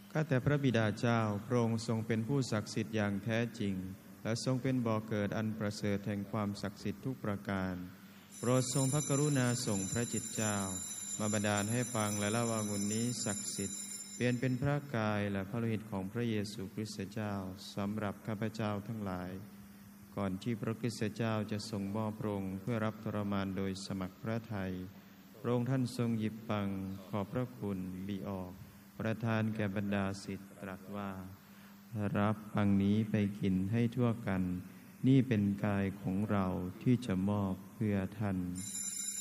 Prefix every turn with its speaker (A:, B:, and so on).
A: ข้าแต่พระบิดาเจ้าพระองค์ทรงเป็นผู้ศักดิ์สิทธิ์อย่างแท้จริงและทรงเป็นบ่อเกิดอันประเสริฐแห่งความศักดิ์สิทธิ์ทุกประการโปรดทรงพระกรุณาส่งพระจิตเจ้ามาบันดาลให้ฟังและละวางุ่นนี้ศักดิ์สิทธิ์เปลี่ยนเป็นพระกายและพระโลหิตของพระเยซูคริสต์เจ้าสำหรับข้าพเจ้าทั้งหลายก่อนที่พระคริสต์เจ้าจะทรงมอบพระองค์เพื่อรับทรมานโดยสมัครพระทัยพระองค์ท่านทรงหยิบปังขอบพระคุณบิออกประทานแก่บรรดาศิษย์ตรัสว่ารับปังนี้ไปกินให้ทั่วกันนี่เป็นกายของเราที่จะมอบเพื่อท่าน